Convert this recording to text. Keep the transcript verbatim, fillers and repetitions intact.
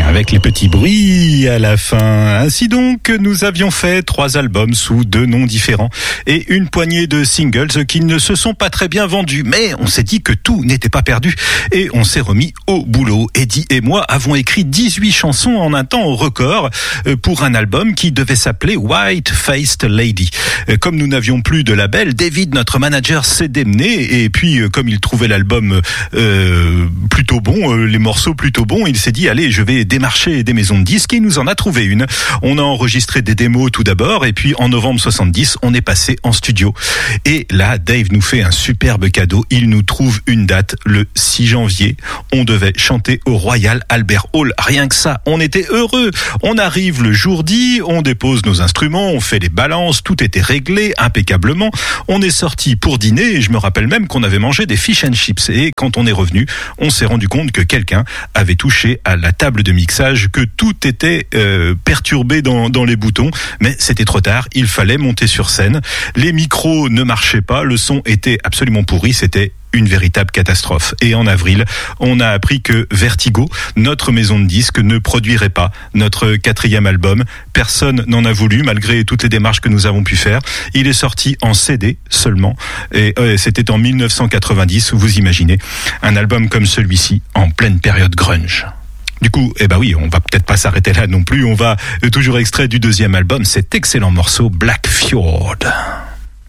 avec les petits bruits à la fin. Ainsi donc, nous avions fait trois albums sous deux noms différents et une poignée de singles qui ne se sont pas très bien vendus. Mais on s'est dit que tout n'était pas perdu et on s'est remis au boulot. Eddie et moi avons écrit dix-huit chansons en un temps record pour un album qui devait s'appeler White Faced Lady. Comme nous n'avions plus de label, David, notre manager, s'est démené et puis comme il trouvait l'album euh, plutôt bon, euh, les morceaux plutôt bons, il s'est dit allez, je vais démarcher des maisons de disques et il nous en a trouvé une. On a enregistré des démos tout d'abord et puis en novembre soixante-dix, on est passé en studio. Et là, Dave nous fait un superbe cadeau. Il nous trouve une date le six janvier. On devait chanter au Royal Albert Hall. Rien que ça, on était heureux. On arrive le jour dit, on dépose nos instruments, on fait les balances, tout était réglé impeccablement. On est sorti pour dîner et je me rappelle même qu'on avait mangé des fish and chips. Et quand on est revenu, on s'est rendu compte que quelqu'un avait touché à la table de mixage, que tout était euh, perturbé dans, dans les boutons. Mais c'était trop tard, il fallait monter sur scène. Les micros ne marchaient pas, le son était absolument pourri, c'était une véritable catastrophe. Et en avril, on a appris que Vertigo, notre maison de disques, ne produirait pas notre quatrième album. Personne n'en a voulu, malgré toutes les démarches que nous avons pu faire. Il est sorti en C D seulement. Et euh, c'était en dix-neuf cent quatre-vingt-dix, vous imaginez, un album comme celui-ci, en pleine période grunge. Du coup, eh ben oui, on va peut-être pas s'arrêter là non plus. On va toujours extraire du deuxième album cet excellent morceau Black Fjord.